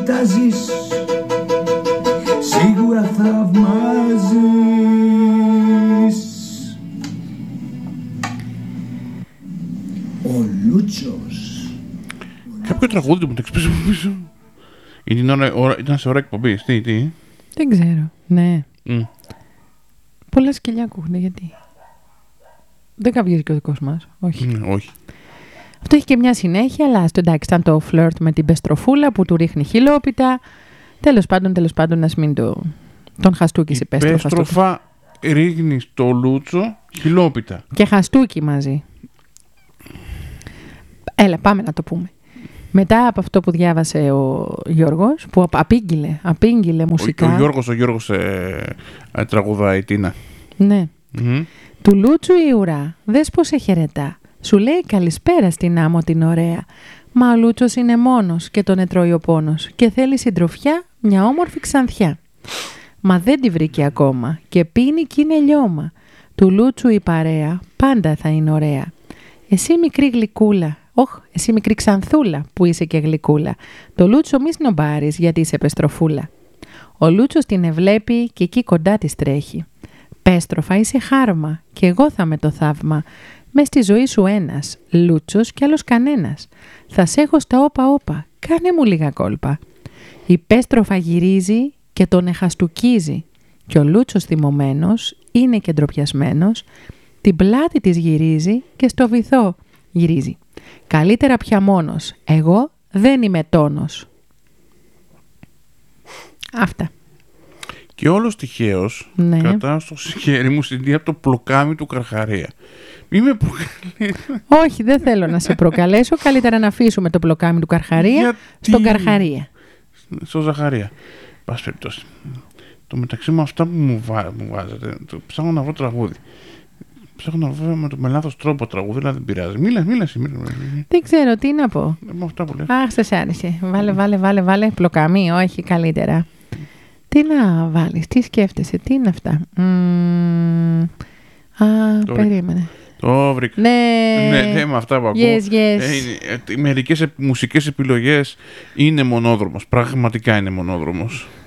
κοιτάζεις, σίγουρα θαυμάζεις. Ο Λούτσος. Κάποιο τραγούδι μου το εξπίσω πίσω. Ήταν σε ώρα εκπομπής. Τι. Δεν ξέρω. Ναι. Πολλά σκυλιά ακούγονται, γιατί. Δεν καβγίζει και ο δικός μας. Όχι. Όχι. Αυτό έχει και μια συνέχεια, αλλά στο εντάξει, ήταν το φλερτ με την πεστροφούλα που του ρίχνει χιλόπιτα. Τέλος πάντων, ας μην τον χαστούκι σε πέστροφα. Πέστροφα ρίχνει στο Λούτσο χιλόπιτα. Και χαστούκι μαζί. Έλα, πάμε να το πούμε. Μετά από αυτό που διάβασε ο Γιώργος, που απήγγειλε μουσικά. Ο Γιώργος τραγουδάει, Τίνα. Ναι. Του Λούτσου η ουρά, δες πως σε χαιρετά. Σου λέει καλησπέρα στην άμμο την ωραία. Μα ο Λούτσος είναι μόνος και τον ετρώει ο πόνος και θέλει συντροφιά μια όμορφη ξανθιά. Μα δεν τη βρήκε ακόμα και πίνει κι είναι λιώμα. Του Λούτσου η παρέα πάντα θα είναι ωραία. Εσύ μικρή γλυκούλα, εσύ μικρή ξανθούλα που είσαι και γλυκούλα. Το Λούτσο μη σνομπάρεις γιατί είσαι πεστροφούλα. Ο Λούτσος την ευλέπει και εκεί κοντά της τρέχει. Πέστροφα είσαι χάρμα και εγώ θα με το θαύμα. Μες στη ζωή σου ένας, Λούτσος κι άλλος κανένας. Θα σ' έχω στα όπα, κάνε μου λίγα κόλπα. Η πέστροφα γυρίζει και τον εχαστουκίζει. Και ο Λούτσος θυμωμένος είναι και ντροπιασμένος. Την πλάτη της γυρίζει και στο βυθό γυρίζει. Καλύτερα πια μόνος, εγώ δεν είμαι τόνος. Αυτά. Και όλος τυχαίως κρατάω στο χέρι μου CD από το πλοκάμι του Καρχαρία. Μη με προκαλείς. Όχι, δεν θέλω να σε προκαλέσω. Καλύτερα να αφήσουμε το πλοκάμι του Καρχαρία στον Καρχαρία. Στο Ζαχαρία. Πας περιπτώσει. Το μεταξύ μου αυτά που μου βάζετε, ψάχνω να βρω τραγούδι. Ψάχνω να βρω με λάθος τρόπο τραγούδι, αλλά δεν πειράζει. Μίλα. Δεν ξέρω τι να πω. Αυτά που λες. Αχ, σας άρεσε. Βάλε πλοκάμι, όχι καλύτερα. Τι να βάλεις, τι σκέφτεσαι, τι είναι αυτά. Περίμενε. Το βρήκα. Ναι, με αυτά που ακούω. Yes. Μερικές μουσικές επιλογές είναι μονόδρομος. Πραγματικά είναι μονόδρομος.